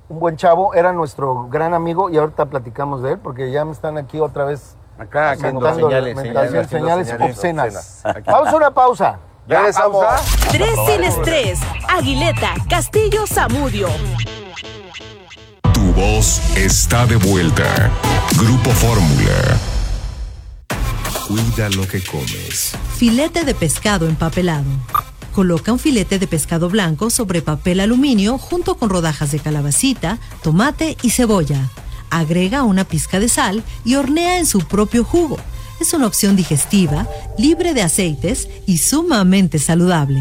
un buen chavo, era nuestro gran amigo y ahorita platicamos de él porque ya me están aquí otra vez acá haciendo señales obscenas. Vamos a una pausa. ¿Ya regresamos? 3 sin estrés. Aguileta, Castillo, Zamudio. Tu voz está de vuelta. Grupo Fórmula. Cuida lo que comes. Filete de pescado empapelado. Coloca un filete de pescado blanco sobre papel aluminio junto con rodajas de calabacita, tomate y cebolla. Agrega una pizca de sal y hornea en su propio jugo. Es una opción digestiva, libre de aceites y sumamente saludable.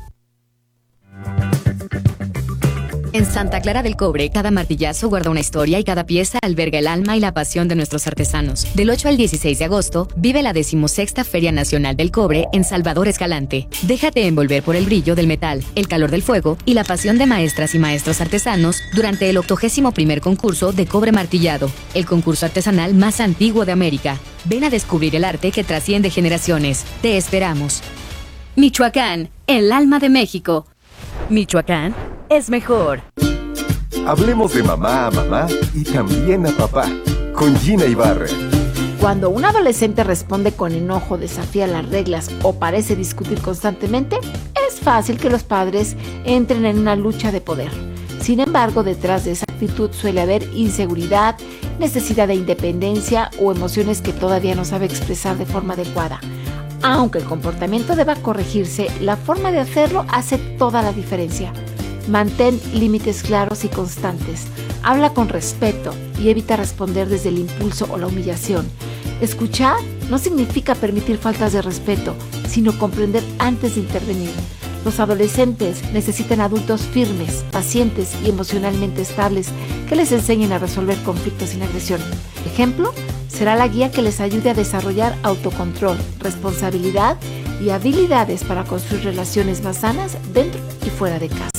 En Santa Clara del Cobre, cada martillazo guarda una historia y cada pieza alberga el alma y la pasión de nuestros artesanos. Del 8 al 16 de agosto, vive la 16ª Feria Nacional del Cobre en Salvador Escalante. Déjate envolver por el brillo del metal, el calor del fuego y la pasión de maestras y maestros artesanos durante el 81º concurso de cobre martillado, el concurso artesanal más antiguo de América. Ven a descubrir el arte que trasciende generaciones. Te esperamos. Michoacán, el alma de México. Michoacán es mejor. Hablemos de mamá a mamá y también a papá, con Gina Ibarra. Cuando un adolescente responde con enojo, desafía las reglas o parece discutir constantemente, es fácil que los padres entren en una lucha de poder. Sin embargo, detrás de esa actitud suele haber inseguridad, necesidad de independencia o emociones que todavía no sabe expresar de forma adecuada. Aunque el comportamiento deba corregirse, la forma de hacerlo hace toda la diferencia. Mantén límites claros y constantes. Habla con respeto y evita responder desde el impulso o la humillación. Escuchar no significa permitir faltas de respeto, sino comprender antes de intervenir. Los adolescentes necesitan adultos firmes, pacientes y emocionalmente estables que les enseñen a resolver conflictos sin agresión. Ejemplo, será la guía que les ayude a desarrollar autocontrol, responsabilidad y habilidades para construir relaciones más sanas dentro y fuera de casa.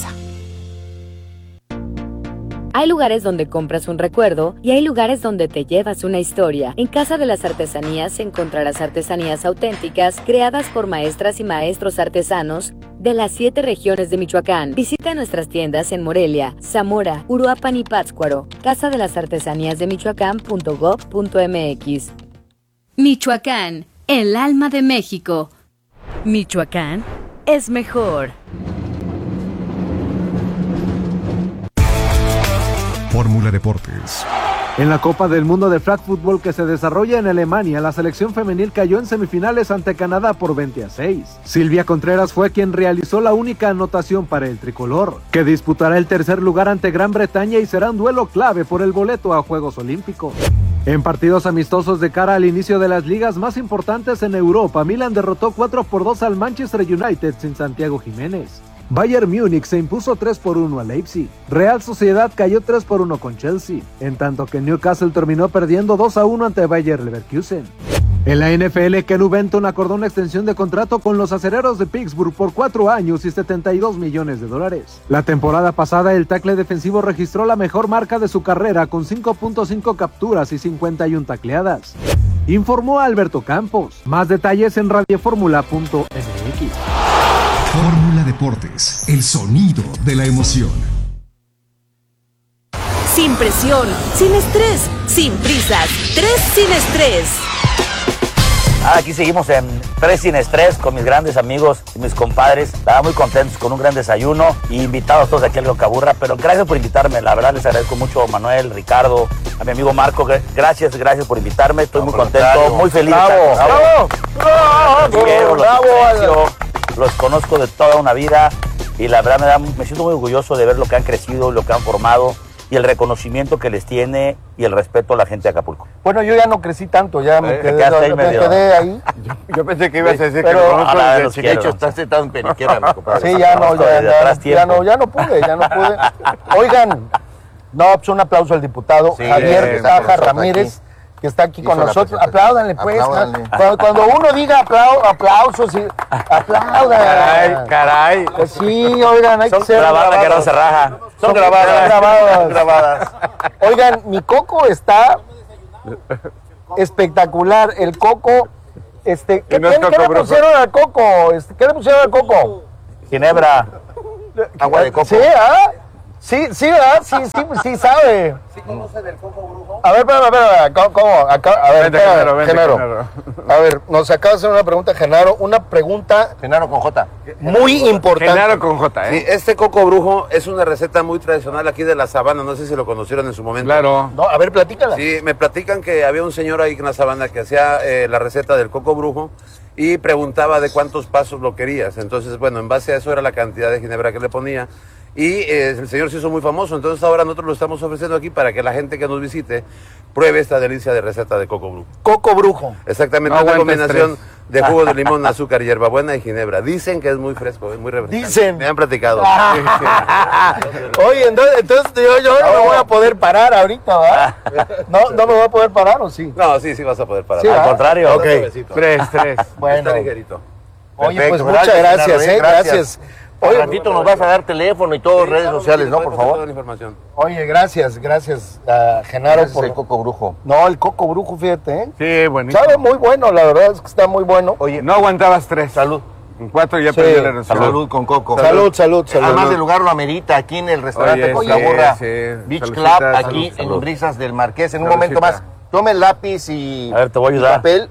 Hay lugares donde compras un recuerdo y hay lugares donde te llevas una historia. En Casa de las Artesanías encontrarás artesanías auténticas creadas por maestras y maestros artesanos de las 7 regiones de Michoacán. Visita nuestras tiendas en Morelia, Zamora, Uruapan y Pátzcuaro. Casa de las Artesanías de Michoacán.gov.mx. Michoacán, el alma de México. Michoacán es mejor. Fórmula Deportes. En la Copa del Mundo de Flag Football que se desarrolla en Alemania, la selección femenil cayó en semifinales ante Canadá por 20-6. Silvia Contreras fue quien realizó la única anotación para el tricolor, que disputará el tercer lugar ante Gran Bretaña y será un duelo clave por el boleto a Juegos Olímpicos. En partidos amistosos de cara al inicio de las ligas más importantes en Europa, Milan derrotó 4-2 al Manchester United sin Santiago Jiménez. Bayern Múnich se impuso 3-1 a Leipzig. Real Sociedad cayó 3-1 con Chelsea, en tanto que Newcastle terminó perdiendo 2-1 ante Bayer Leverkusen. En la NFL, Ken Benton acordó una extensión de contrato con los Acereros de Pittsburgh por 4 años y $72 millones. La temporada pasada, el tackle defensivo registró la mejor marca de su carrera con 5.5 capturas y 51 tacleadas. Informó Alberto Campos. Más detalles en radioformula.mx. Fórmula Deportes, el sonido de la emoción. Sin presión, sin estrés, sin prisas. 3 sin estrés. Aquí seguimos en 3 sin estrés con mis grandes amigos y mis compadres. Estaba muy contentos con un gran desayuno y invitados todos aquí a Algo que Aburra. Pero gracias por invitarme, la verdad les agradezco mucho a Manuel, Ricardo, a mi amigo Marco. Gracias por invitarme. Estoy muy contento, muy feliz. ¡Bravo! Los conozco de toda una vida y la verdad me siento muy orgulloso de ver lo que han crecido, lo que han formado y el reconocimiento que les tiene y el respeto a la gente de Acapulco. Bueno, yo ya no crecí tanto, ya me quedé ahí. Yo pensé que ibas a decir pero, que lo conozco desde los chiquito, quiero. estás sentado en Periquera, mi compadre. Sí, ya no pude. Oigan, pues un aplauso al diputado Javier Taja Ramírez, que está aquí con nosotros. Apláudanle, pues. Cuando uno diga aplausos, aplaudan. Caray. Pues sí, oigan, hay que ser grabadas que no se raja. Son grabadas. Oigan, mi coco está espectacular. El coco, ¿qué le pusieron al coco? ¿Qué le pusieron al coco? Ginebra. Agua de coco. Sí, Sí, ¿verdad? Sí sabe. ¿Sí conoce del coco brujo? A ver, espérame. ¿Cómo? Acá, a ver, Vente, Genaro. A ver, nos acaba de hacer una pregunta, Genaro. Una pregunta... Genaro con J. Muy importante. Genaro con J, Sí, este coco brujo es una receta muy tradicional aquí de la Sabana. No sé si lo conocieron en su momento. Claro. No, a ver, platícala. Sí, me platican que había un señor ahí en la Sabana que hacía la receta del coco brujo y preguntaba de cuántos pasos lo querías. Entonces, bueno, en base a eso era la cantidad de ginebra que le ponía. Y el señor se hizo muy famoso, entonces ahora nosotros lo estamos ofreciendo aquí para que la gente que nos visite pruebe esta delicia de receta de coco brujo. Coco brujo. Exactamente, una combinación de jugo de limón, azúcar, hierbabuena y ginebra. Dicen que es muy fresco, es muy refrescante. Dicen. Me han platicado. Oye, entonces yo no me voy a poder parar ahorita, ¿verdad? No me voy a poder parar, ¿o sí? No, sí vas a poder parar. Sí, Al contrario. Ok. Tres. Bueno. Está ligerito. Oye, Perfecto, pues muchas gracias, gracias. Al Oye, ratito nos vas a dar teléfono y todo, redes sociales, ¿no? Por favor. Toda la información. Oye, gracias, Genaro, Gracias por el coco brujo. No, el coco brujo, fíjate, ¿eh? Sí, buenísimo. Sabe muy bueno, la verdad es que está muy bueno. Oye, no aguantabas 3. Salud. En 4 ya Sí. perdí la noción. Salud con coco. Salud. Además el lugar lo amerita aquí en el restaurante Oye, Cocaburra sí, Beach Saludcita, Club, aquí salud. en Brisas del Marqués. En un Saludcita. momento más, tome el lápiz y A ver, te voy a y ayudar. papel.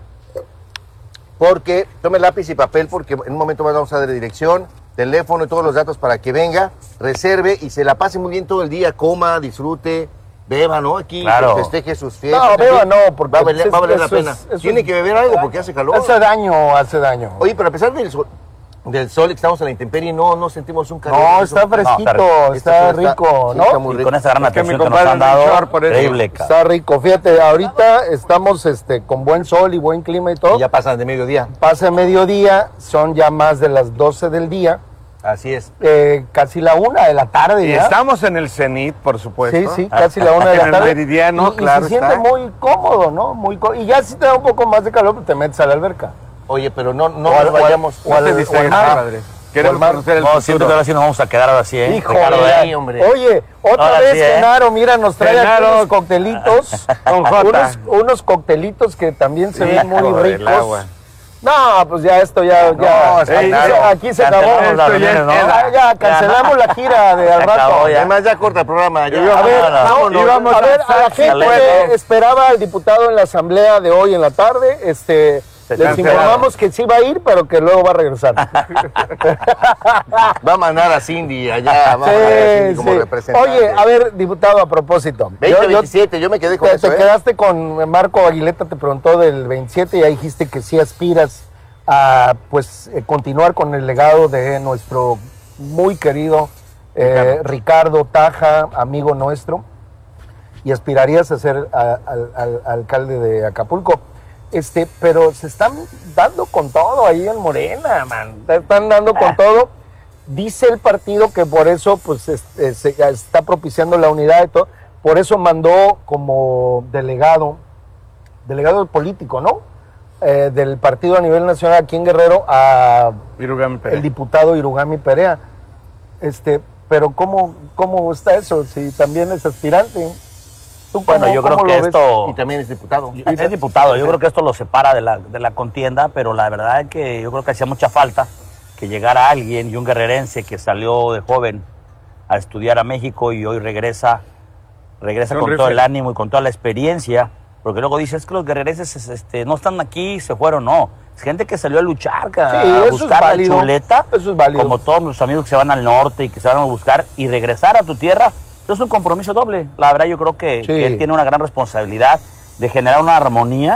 Tome lápiz y papel porque en un momento más vamos a dar dirección, teléfono y todos los datos para que venga, reserve y se la pase muy bien todo el día, coma, disfrute, beba, ¿no? Aquí Claro. festeje sus fiestas. No, beba no, porque va a valer la eso pena. eso Tiene que beber algo porque hace calor. Hace daño. Oye, pero a pesar del sol y que estamos a la intemperie, no sentimos un calor. No, está fresquito, está rico, sí, ¿no? está muy Y rico. con esa gran Es que atención mi que nos compadre han es dado, short, por eso. increíble, cara. Está rico. Fíjate, ahorita estamos con buen sol y buen clima y todo. Y ya pasan de mediodía. Pasa mediodía, son ya más de las 12 del día. Así es. Casi la 1 de la tarde Y ya. estamos en el cenit, por supuesto. Sí, casi la 1 de la En tarde. el meridiano, y claro se siente está. muy cómodo, ¿no? Y ya si te da un poco más de calor, pues te metes a la alberca. Oye, pero no O al- nos vayamos. o al- No te o al distraigas, mar. padre. Queremos conocer el No, siento que futuro. ahora sí nos vamos a quedar ahora sí, ¿eh? Híjole, Ricardo, ahí, hombre. Oye, otra Ahora vez sí, ¿eh? Genaro, mira, nos trae aquí Genaro unos coctelitos. con J. unos coctelitos que también se ven muy Hijo del ricos. agua. No, pues ya esto ya es Genaro. aquí se acabó. Cancelamos las Esto ya reuniones, es- ¿no? Ya cancelamos la gira de al Se acabó rato. ya. Además, ya corta el programa. Ya. A ver, vámonos. a ver, a la gente Saludos. que esperaba al diputado en la asamblea de hoy en la tarde, les cancelado. informamos que sí va a ir, pero que luego va a regresar. Va a mandar a Cindy allá. Va a mandar a Cindy como representante. Oye, a ver, diputado, a propósito. 27, yo me quedé con te eso, ¿eh? quedaste con Marco Aguileta, te preguntó del 27 y ya dijiste que sí aspiras a continuar con el legado de nuestro muy querido Ricardo Taja, amigo nuestro, y aspirarías a ser al alcalde de Acapulco. Pero se están dando con todo ahí en Morena, man. Se están dando con todo. Dice el partido que por eso se está propiciando la unidad y todo. Por eso mandó como delegado político, ¿no? Del partido a nivel nacional aquí en Guerrero a Irugami Perea. el diputado Irugami Perea. Pero ¿cómo está eso? Si también es aspirante. ¿Tú Bueno, yo creo cómo que lo ves? esto... Y también es diputado. Es diputado, yo creo que esto lo separa de la contienda, pero la verdad es que yo creo que hacía mucha falta que llegara alguien y un guerrerense que salió de joven a estudiar a México y hoy regresa con todo el ánimo y con toda la experiencia, porque luego dices que los guerrerenses no están aquí, se fueron, no. Es gente que salió a luchar, a eso es buscar la válido. chuleta, Eso es válido. como todos los amigos que se van al norte y que se van a buscar y regresar a tu tierra. Es un compromiso doble. La verdad yo creo que él tiene una gran responsabilidad de generar una armonía,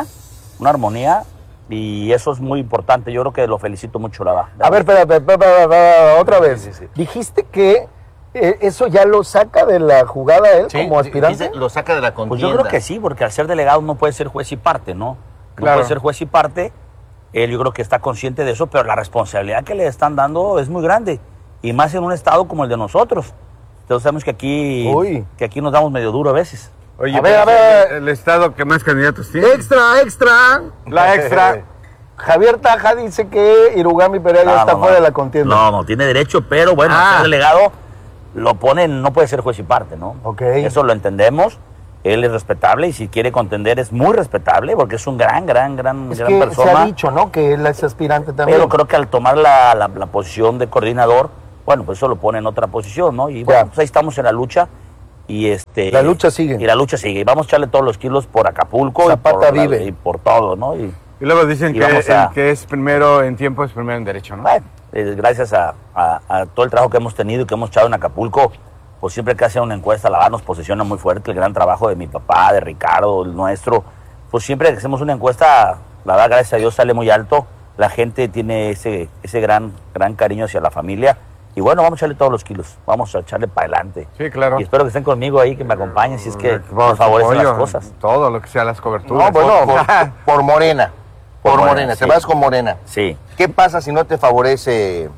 y eso es muy importante. Yo creo que lo felicito mucho, la verdad. A ver, espera, otra vez. Sí. Dijiste que eso ya lo saca de la jugada él como aspirante. Dice, lo saca de la Pues contienda. yo creo que sí, porque al ser delegado no puede ser juez y parte, ¿no? No Claro. puede ser juez y parte. Él yo creo que está consciente de eso, pero la responsabilidad que le están dando es muy grande. Y más en un estado como el de nosotros. Entonces sabemos que aquí nos damos medio duro a veces. Oye, A ver. El estado que más candidatos tiene. Extra. La extra. Javier Taja dice que Irugami Perea ya está fuera de la contienda. No, tiene derecho, pero bueno, ser delegado lo ponen, no puede ser juez y parte, ¿no? Ok. Eso lo entendemos. Él es respetable y si quiere contender es muy respetable porque es un gran Es que persona. se ha dicho, ¿no? Que él es aspirante también. Pero creo que al tomar la posición de coordinador, bueno, pues eso lo pone en otra posición, ¿no? Y bueno, pues ahí estamos en la lucha. Y la lucha sigue. Y la lucha sigue. Y vamos a echarle todos los kilos por Acapulco. Zapata vive. Y por todo, ¿no? Y luego dicen que el que es primero en tiempo es primero en derecho, ¿no? Bueno, gracias a todo el trabajo que hemos tenido y que hemos echado en Acapulco, pues siempre que hacen una encuesta, la verdad nos posiciona muy fuerte. El gran trabajo de mi papá, de Ricardo, el nuestro. Pues siempre que hacemos una encuesta, la verdad, gracias a Dios, sale muy alto. La gente tiene ese gran cariño hacia la familia. Y bueno, vamos a echarle todos los kilos, vamos a echarle para adelante. Sí, claro. Y espero que estén conmigo ahí, que me acompañen, si es que nos favorecen las cosas. Todo lo que sea las coberturas. No, bueno, por Morena. Por Morena, sí. Te vas con Morena. Sí. ¿Qué pasa si no te favorece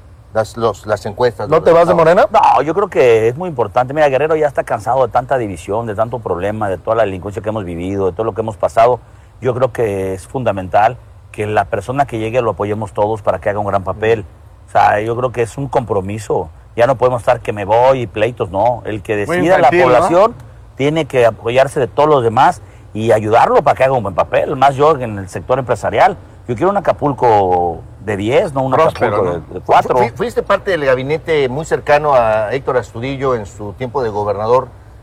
las encuestas? ¿No te vas de Morena? No, yo creo que es muy importante. Mira, Guerrero ya está cansado de tanta división, de tanto problema, de toda la delincuencia que hemos vivido, de todo lo que hemos pasado. Yo creo que es fundamental que la persona que llegue lo apoyemos todos para que haga un gran papel. O sea, yo creo que es un compromiso. Ya no podemos estar que me voy y pleitos, no. El que decida la población, ¿no?, tiene que apoyarse de todos los demás y ayudarlo para que haga un buen papel. Más yo en el sector empresarial. Yo quiero un Acapulco de 10, no un Acapulco de 4. Fuiste parte del gabinete muy cercano a Héctor Astudillo en su tiempo de gobernador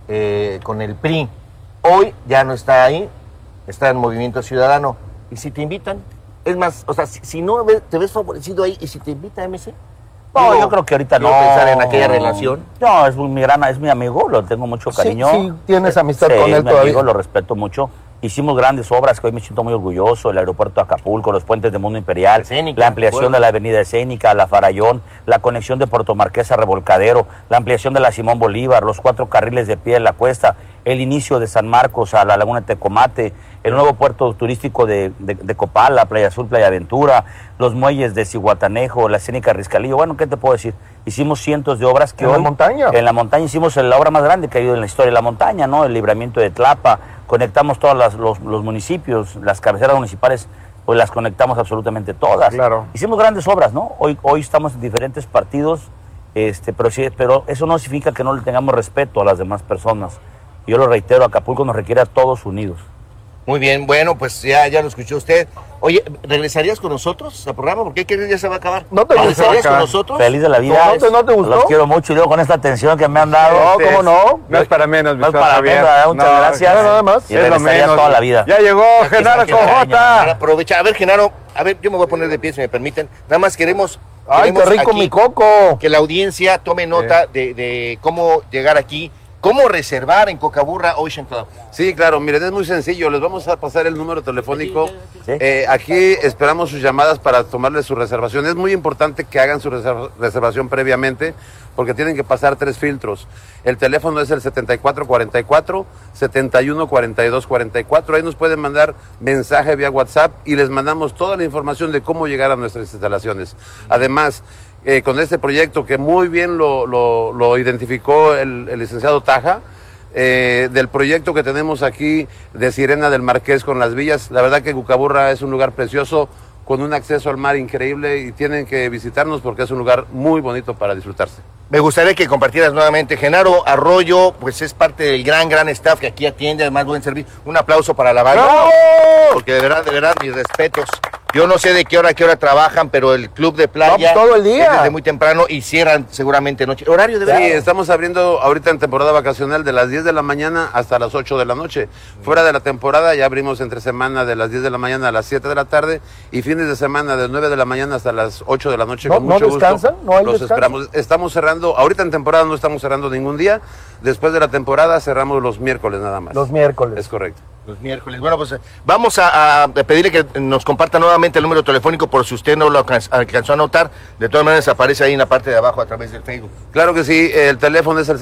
con el PRI. Hoy ya no está ahí, está en Movimiento Ciudadano. ¿Y si te invitan? Es más, o sea, si no te ves favorecido ahí, ¿y si te invita a MC? No, yo creo que ahorita no. pensar en aquella relación? No, es mi amigo, lo tengo mucho cariño. Sí, tienes amistad con él mi todavía. Amigo, lo respeto mucho. Hicimos grandes obras que hoy me siento muy orgulloso, el aeropuerto de Acapulco, los puentes de Mundo Imperial, la ampliación de la avenida Escénica, la Farallón, la conexión de Puerto Marqués a Revolcadero, la ampliación de la Simón Bolívar, los 4 carriles de pie en la cuesta, el inicio de San Marcos a la Laguna de Tecomate, el nuevo puerto turístico de Copala, Playa Azul, Playa Aventura, los muelles de Cihuatanejo, la Escénica Riscalillo. Bueno, ¿qué te puedo decir? Hicimos cientos de obras que ¿En hoy... la montaña? En la montaña hicimos la obra más grande que ha habido en la historia de la montaña, ¿no? El libramiento de Tlapa, conectamos todos los municipios, las cabeceras municipales, pues las conectamos absolutamente todas. Claro. Hicimos grandes obras, ¿no? Hoy estamos en diferentes partidos, pero eso no significa que no le tengamos respeto a las demás personas. Yo lo reitero, Acapulco nos requiere a todos unidos. Muy bien, bueno, pues ya lo escuchó usted. Oye, ¿regresarías con nosotros al programa? Porque ya se va a acabar. ¿No te ¿Regresarías con nosotros? Feliz de la vida. ¿No te gustó? Los quiero mucho y luego con esta atención que me han dado. No, ¿cómo no? No es para menos, No es para menos, muchas gracias. Nada más. Y regresaría toda la vida. Ya llegó Genaro con J. Aprovecha. A ver, Genaro, yo me voy a poner de pie si me permiten. Nada más queremos... ¡Ay, qué rico mi coco! Que la audiencia tome nota de cómo llegar aquí. ¿Cómo reservar en Cocaburra Ocean Club? Sí, claro, miren, es muy sencillo. Les vamos a pasar el número telefónico. ¿Sí? Aquí esperamos sus llamadas para tomarles su reservación. Es muy importante que hagan su reservación previamente porque tienen que pasar 3 filtros. El teléfono es el 7444-714244. Ahí nos pueden mandar mensaje vía WhatsApp y les mandamos toda la información de cómo llegar a nuestras instalaciones. Además, con este proyecto que muy bien lo identificó el licenciado Taja, del proyecto que tenemos aquí de Sirena del Marqués con las villas. La verdad que Cucaburra es un lugar precioso, con un acceso al mar increíble y tienen que visitarnos porque es un lugar muy bonito para disfrutarse. Me gustaría que compartieras nuevamente. Genaro Arroyo, pues es parte del gran staff que aquí atiende, además buen servicio. Un aplauso para la banda. ¡Bravo! Porque de verdad, mis respetos. Yo no sé de qué hora trabajan, pero el club de playa... No, todo el día. Es desde muy temprano y cierran seguramente noche. ¿Horario de verano? Sí, estamos abriendo ahorita en temporada vacacional de las 10 de la mañana hasta las 8 de la noche. Fuera de la temporada ya abrimos entre semana de las 10 de la mañana a las 7 de la tarde y fines de semana de 9 de la mañana hasta las 8 de la noche. Con mucho descansan? gusto. ¿No hay Los descanso? esperamos. Estamos cerrando, ahorita en temporada no estamos cerrando ningún día. Después de la temporada cerramos los miércoles nada más. Los miércoles. Es correcto. Los miércoles. Bueno, pues vamos a pedirle que nos comparta nuevamente el número telefónico por si usted no lo alcanzó a anotar. De todas maneras aparece ahí en la parte de abajo a través del Facebook. Claro que sí, el teléfono es el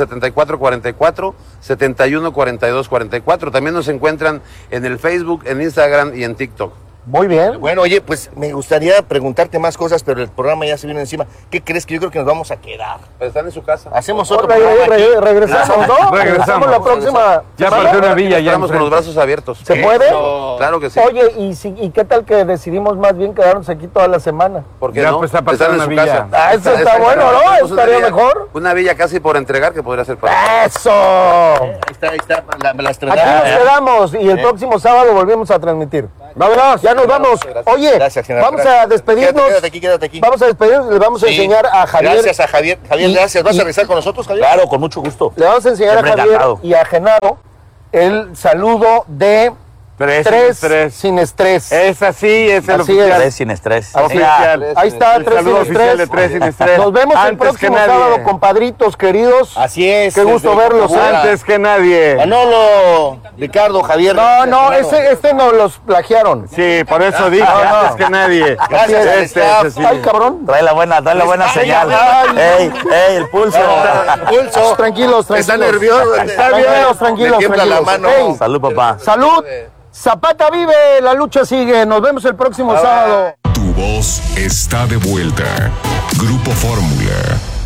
7444-714244. También nos encuentran en el Facebook, en Instagram y en TikTok. Muy bien. Bueno, oye, pues me gustaría preguntarte más cosas, pero el programa ya se viene encima. ¿Qué crees? Que yo creo que nos vamos a quedar. Pues están en su casa. Hacemos otro programa aquí. Regresamos, ¿no? Regresamos la próxima. Ya semana. partió una villa, ya Estamos con los brazos abiertos. ¿Se puede? Claro que sí. Oye, ¿y qué tal que decidimos más bien quedarnos aquí toda la semana? ¿Por qué Ya, no? pues, está Están pasando en su una villa. casa. Eso está bueno, ¿no? Tenemos una Estaría villa- mejor. Una villa casi por entregar que podría ser para... ¡Eso! Ahí está, la Aquí nos quedamos y el próximo sábado volvemos a transmitir. ¡Vámonos! ¡Ya Ya nos vamos. Oye, gracias, vamos a despedirnos. Quédate aquí. Vamos a despedirnos, le vamos a enseñar a Javier. Gracias a Javier. Javier, gracias. ¿Vas a regresar con nosotros, Javier? Claro, con mucho gusto. Le vamos a enseñar a Javier y a Genaro el saludo de Tres sin estrés. Es así, es el oficial. Tres sin estrés. Ahí está, Tres sin estrés. Tres sin estrés. Nos vemos el próximo sábado, compadritos queridos. Así es. Qué gusto verlos. Antes que nadie. Manolo, Ricardo, Javier. No, este nos los plagiaron. Sí, por eso dije antes que nadie. Gracias. Ay, cabrón. Trae la buena señal. Ey, el pulso. Pulso. Tranquilos. Está nervioso. Está bien. Tranquilos. Tiembla la mano. Salud, papá. Salud. Zapata vive, la lucha sigue. Nos vemos el próximo sábado. Tu voz está de vuelta. Grupo Fórmula.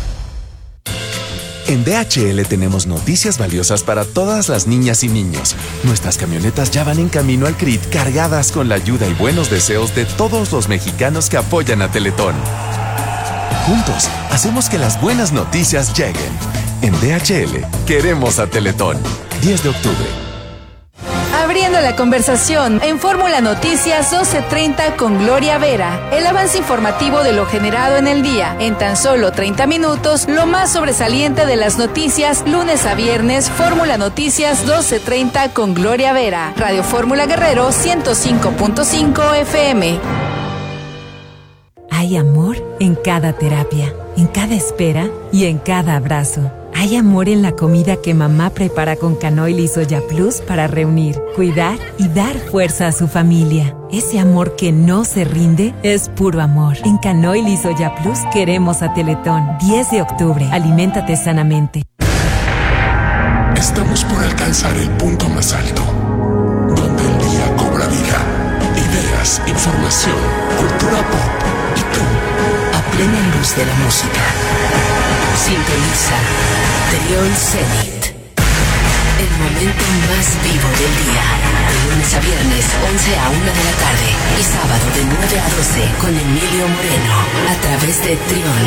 En DHL tenemos noticias valiosas para todas las niñas y niños. Nuestras camionetas ya van en camino al CRIT cargadas con la ayuda y buenos deseos de todos los mexicanos que apoyan a Teletón. Juntos, hacemos que las buenas noticias lleguen. En DHL, queremos a Teletón. 10 de octubre. Abriendo la conversación en Fórmula Noticias 12:30 con Gloria Vera. El avance informativo de lo generado en el día. En tan solo 30 minutos, lo más sobresaliente de las noticias, lunes a viernes, Fórmula Noticias 12:30 con Gloria Vera. Radio Fórmula Guerrero 105.5 FM. Hay amor en cada terapia, en cada espera y en cada abrazo. Hay amor en la comida que mamá prepara con canoil y soya plus para reunir, cuidar y dar fuerza a su familia. Ese amor que no se rinde es puro amor. En canoil y soya plus queremos a Teletón. 10 de octubre. Aliméntate sanamente. Estamos por alcanzar el punto más alto, donde el día cobra vida. Ideas, información, cultura pop y tú, a plena luz de la música. Sintoniza Trión Zenit. El momento más vivo del día. De lunes a viernes, 11 a 1 de la tarde. Y sábado de 9 a 12 con Emilio Moreno. A través de Trión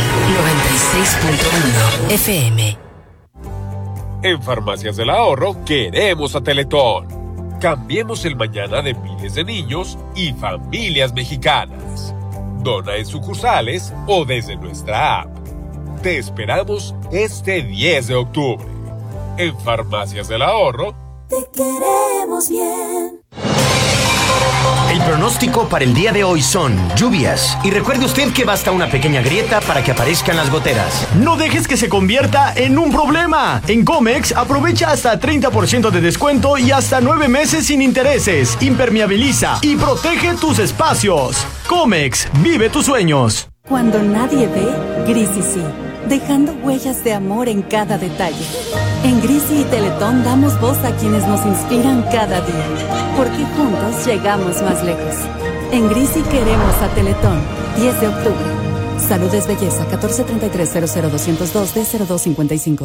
96.1 FM. En Farmacias del Ahorro queremos a Teletón. Cambiemos el mañana de miles de niños y familias mexicanas. Dona en sucursales o desde nuestra app. Te esperamos este 10 de octubre. En Farmacias del Ahorro. Te queremos bien. El pronóstico para el día de hoy son lluvias. Y recuerde usted que basta una pequeña grieta para que aparezcan las goteras. No dejes que se convierta en un problema. En Comex aprovecha hasta 30% de descuento y hasta 9 meses sin intereses. Impermeabiliza y protege tus espacios. Comex, vive tus sueños. Cuando nadie ve, Grisi sí, dejando huellas de amor en cada detalle. En Grisi y Teletón damos voz a quienes nos inspiran cada día, porque juntos llegamos más lejos. En Grisi queremos a Teletón. 10 de octubre. Salud es belleza. 1433 00202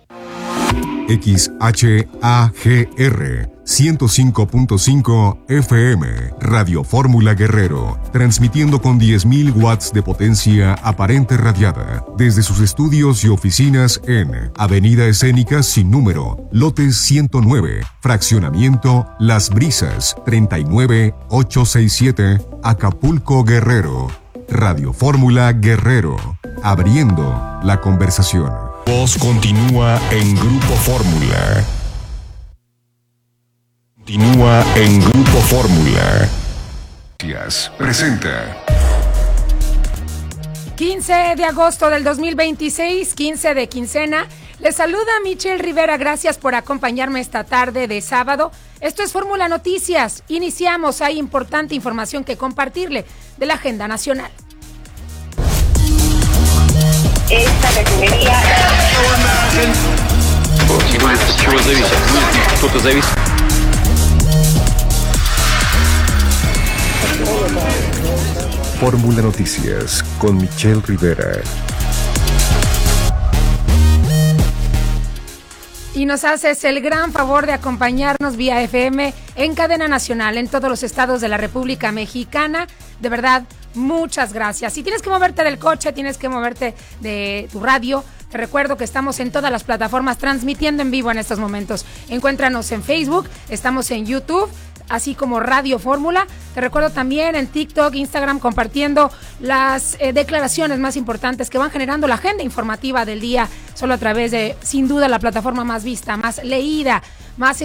XHAGR 105.5 FM, Radio Fórmula Guerrero, transmitiendo con 10.000 watts de potencia aparente radiada desde sus estudios y oficinas en Avenida Escénica sin número, lote 109, fraccionamiento Las Brisas, 39867, Acapulco, Guerrero. Radio Fórmula Guerrero, abriendo la conversación. Voz continúa en Grupo Fórmula. Continúa en Grupo Fórmula. Presenta. 15 de agosto del 2026, 15 de quincena. Les saluda Michelle Rivera. Gracias por acompañarme esta tarde de sábado. Esto es Fórmula Noticias. Iniciamos. Hay importante información que compartirle de la agenda nacional. Esta refinería. Fórmula Noticias con Michelle Rivera. Y nos haces el gran favor de acompañarnos vía FM en cadena nacional en todos los estados de la República Mexicana. De verdad, muchas gracias. Si tienes que moverte del coche, tienes que moverte de tu radio, te recuerdo que estamos en todas las plataformas transmitiendo en vivo en estos momentos. Encuéntranos en Facebook, estamos en YouTube, así como Radio Fórmula. Te recuerdo también en TikTok, Instagram, compartiendo las declaraciones más importantes que van generando la agenda informativa del día, solo a través de, sin duda, la plataforma más vista, más leída, más